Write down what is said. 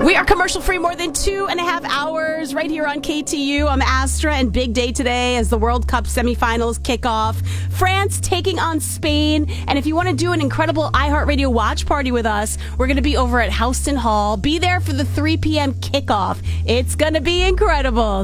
We are commercial-free more than 2.5 hours right here on KTU. I'm Astra, and big day today as the World Cup semifinals kick off. France taking on Spain. And if you want to do an incredible iHeartRadio watch party with us, we're going to be over at Houston Hall. Be there for the 3 p.m. kickoff. It's going to be incredible.